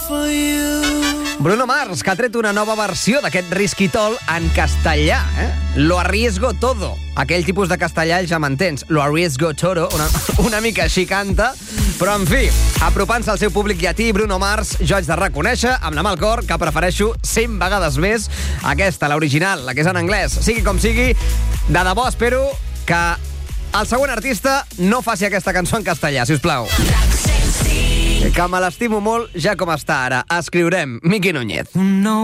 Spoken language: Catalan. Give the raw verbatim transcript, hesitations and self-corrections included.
Bruno Mars, que ha tret una nova versió d'aquest Risquitol en castellà, eh? Lo arriesgo todo. Aquell tipus de castellà ja m'entens. Lo arriesgo todo, una, una mica així canta. Però, en fi, apropant-se al seu públic llatí, Bruno Mars, jo haig de reconèixer, amb la mà al cor, que prefereixo cent vegades més aquesta, l'original, la que és en anglès. Sigui com sigui, de debò espero que el següent artista no faci aquesta cançó en castellà, si us plau. Que me l'estimo molt ja com està ara. Escriurem Miqui Núñez. No.